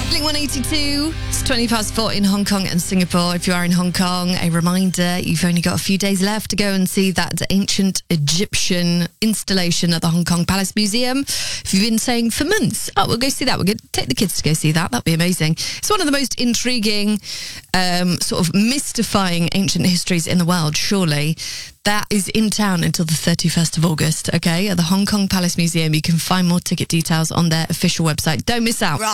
Blink 182, it's 20 past 4 in Hong Kong and Singapore. If you are in Hong Kong, a reminder, you've only got a few days left to go and see that ancient Egyptian installation at the Hong Kong Palace Museum. If you've been saying for months, we'll go see that, we'll take the kids to go see that, that'd be amazing. It's one of the most intriguing, sort of mystifying ancient histories in the world, surely. That is in town until the 31st of August, okay, at the Hong Kong Palace Museum. You can find more ticket details on their official website. Don't miss out.